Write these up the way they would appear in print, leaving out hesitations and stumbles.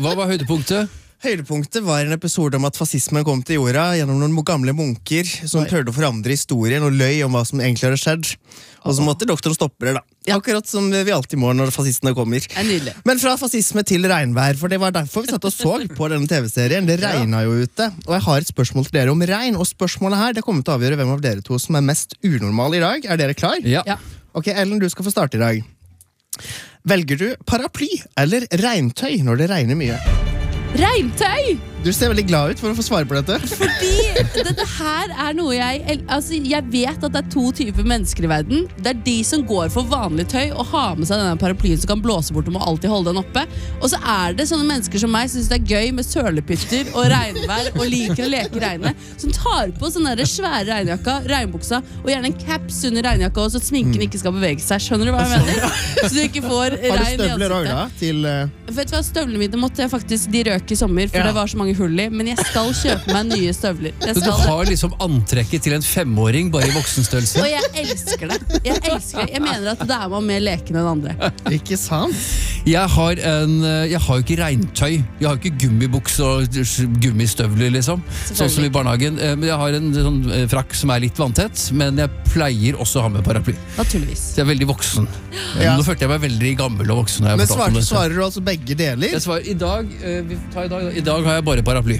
Hva var høydepunktet? Høydepunktet var en episode om at fascismen kom til jorda gjennom noen gamle munker som prøvde å forandre historien og løy om hva som egentlig hadde skjedd. Og så måtte doktoren stoppe det da. Akkurat som vi alltid må når fascistene kommer. Men fra fascisme til regnvær, for det var derfor vi satt og så på denne TV-serien. Det regnet jo ute, og jeg har et spørsmål til dere om regn. Og spørsmålet her, det kommer til å avgjøre hvem av dere to som er mest unormal i dag. Er dere klar? Ja. Ok, Ellen, du skal få starte i dag. Velger du paraply eller regntøy når det regner mye? Regntøy! Du ser veldig glad ut for å få svare på dette. Fordi dette her er noe jeg vet at det er to typer mennesker i verden. Det er de som går for vanlig tøy og har med seg denne paraplyen som kan blåse bort og må alltid holde den oppe. Og så er det sånne mennesker som meg som synes det er gøy med sølepytter og regnvær og liker å leke i regnet, som tar på sånne der svære regnjakka, regnbuksa og gjerne en caps under regnjakka og så sminken ikke skal bevege seg. Skjønner du hva jeg mener? Så du ikke får regn i ansiktet. Har du støvler også da? Vet du hva, støvlene mine måtte jeg faktisk, de røk i sommer, for det var så mange hull i, men jeg skal kjøpe meg nye støvler. Du har liksom antrekket til en 5-åring bare i voksenstørrelse. Og jeg elsker det. Jeg mener at det er man mer lekende enn andre. Ikke sant? Jeg har jo ikke regntøy. Jeg har ikke gummibukse og gummistøvler liksom, sånn som i barnehagen. Men jeg har en sånn frakk som er litt vanntett, men jeg pleier også å ha med paraply. Naturligvis. Jeg er veldig voksen. Nå følte jeg meg veldig gammel og voksen. Men svarer du altså begge deler? Jeg svarer, I dag har jeg bare paraply.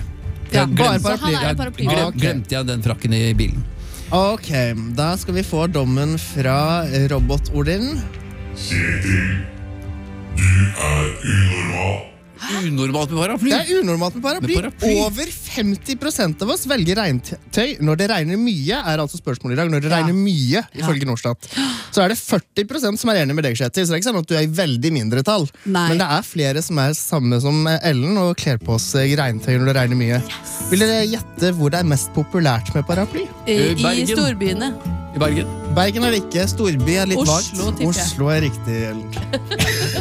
Glemte jeg den frakken i bilen. Ok, da skal vi få dommen fra Robot-Odin. Kjetil, du er unormal. Unormalt med paraply? Det er unormalt med paraply. Over 50% av oss velger regntøy når det regner mye, er altså spørsmålet i dag. Når det regner mye, ifølge Norstat. Så er det 40% som er enig med deg, Kjetil. Så det er ikke sånn at du er i veldig mindre tall. Men det er flere som er samme som Ellen og kler på seg regntøy når det regner mye. Vil dere gjette hvor det er mest populært med paraply? I storbyene. I Bergen. Bergen er det ikke. Storby er litt vagt. Oslo, tipper jeg. Oslo er riktig, Ellen.